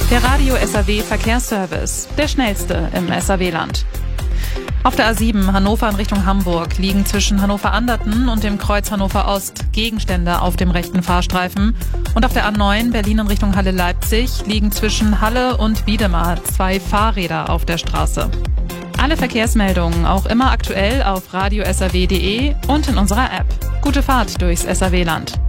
Der Radio SAW Verkehrsservice, der schnellste im SAW-Land. Auf der A7 Hannover in Richtung Hamburg liegen zwischen Hannover-Anderten und dem Kreuz Hannover Ost Gegenstände auf dem rechten Fahrstreifen. Und auf der A9 Berlin in Richtung Halle-Leipzig liegen zwischen Halle und Wiedemar 2 Fahrräder auf der Straße. Alle Verkehrsmeldungen auch immer aktuell auf radiosaw.de und in unserer App. Gute Fahrt durchs SAW-Land.